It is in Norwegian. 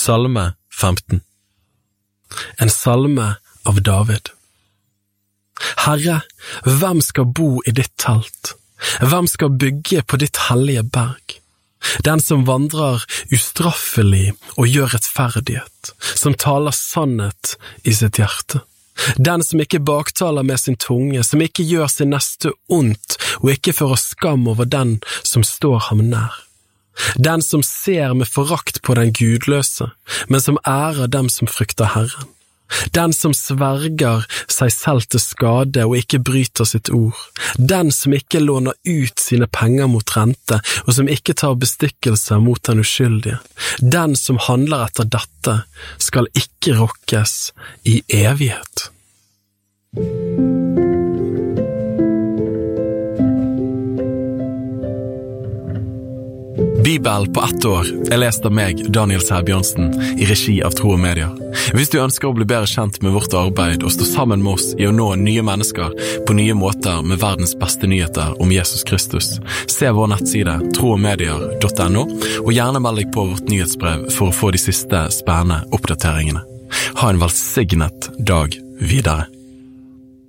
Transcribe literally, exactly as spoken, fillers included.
Salme femten. En salme av David. Herre, hvem skal bo i ditt telt? Hvem skal bygge på ditt hellige berg? Den som vandrer ustraffelig og gjør rettferdighet, som taler sannhet i sitt hjerte. Den som ikke baktaler med sin tunge, som ikke gjør sin neste ondt, og ikke fører skam over den som står ham nær. Den som ser med forakt på den gudløse, men som ærer dem som frykter Herren. Den som sverger seg selv til skade og ikke bryter sitt ord. Den som ikke låner ut sine penger mot rente, og som ikke tar bestikkelse mot den uskyldige. Den som handler etter dette, skal ikke rokkes i evighet. Bibel på ett år er lest av meg, Daniel Sæbjørnsen, i regi av Tro og Medier. Hvis du ønsker å bli bedre kjent med vårt arbeid og stå sammen med oss i å nå nye mennesker på nye måter med verdens beste nyheter om Jesus Kristus, se vår nettside tro og medier punktum no, og gjerne meld deg på vårt nyhetsbrev for å få de siste spennende oppdateringene. Ha en velsignet dag videre.